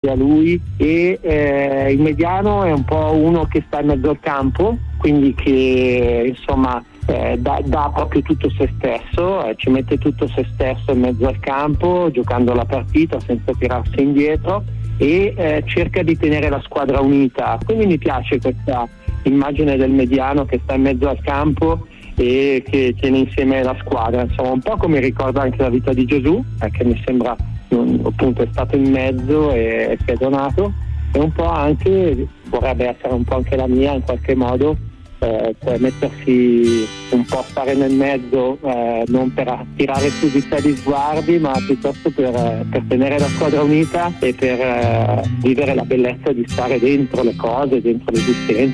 a lui, e il mediano è un po' uno che sta in mezzo al campo, quindi che insomma dà proprio tutto se stesso, ci mette tutto se stesso in mezzo al campo, giocando la partita senza tirarsi indietro, e cerca di tenere la squadra unita. Quindi mi piace questa immagine del mediano che sta in mezzo al campo e che tiene insieme la squadra, insomma un po' come ricorda anche la vita di Gesù, che mi sembra appunto è stato in mezzo e si è donato, e un po' anche vorrebbe essere un po' anche la mia in qualche modo, cioè mettersi un po', stare nel mezzo, non per attirare su di sé gli sguardi, ma piuttosto per tenere la squadra unita e per vivere la bellezza di stare dentro le cose, dentro l'esistenza.